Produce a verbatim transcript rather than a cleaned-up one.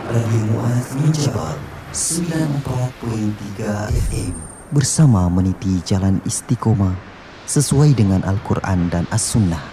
Radio Muaz Menjabal sembilan puluh empat perpuluhan tiga F M bersama meniti jalan istiqomah sesuai dengan Al-Quran dan As-Sunnah.